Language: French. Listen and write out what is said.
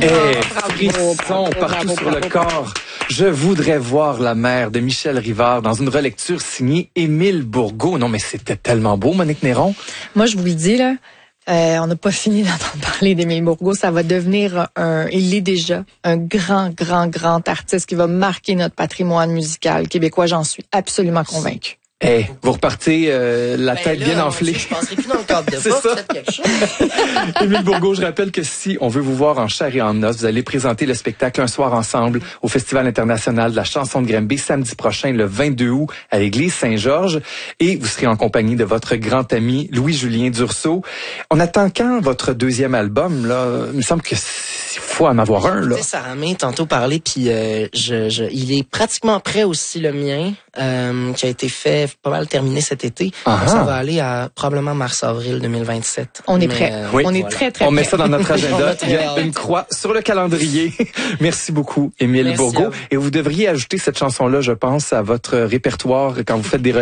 Frissons partout sur le corps. Je voudrais voir la mer de Michel Rivard dans une relecture signée Émile Bourgault. Non, mais c'était tellement beau, Monique Néron. Moi, je vous le dis, là, on n'a pas fini d'entendre parler d'Émile Bourgault. Ça va devenir il est déjà un grand artiste qui va marquer notre patrimoine musical québécois. J'en suis absolument convaincue. Vous repartez la tête bien enflée. Je penserai plus dans le cadre de pas, peut-être quelque chose. Émile Bourgault, je rappelle que si on veut vous voir en chair et en os, vous allez présenter le spectacle Un soir ensemble au Festival international de la chanson de Granby samedi prochain, le 22 août, à l'église Saint-Georges. Et vous serez en compagnie de votre grand ami Louis-Julien Dursault. On attend quand votre deuxième album, là? Il me semble que il faut en avoir un, là. Sarah May tantôt parlé, puis il est pratiquement prêt aussi, le mien, qui a été fait pas mal terminé cet été. Ça va aller à probablement mars-avril 2027. On est prêt. On est très prêt. On met ça dans notre agenda. Il y a une croix sur le calendrier. Merci beaucoup, Émile Bourgault. Et vous devriez ajouter cette chanson-là, je pense, à votre répertoire quand vous faites des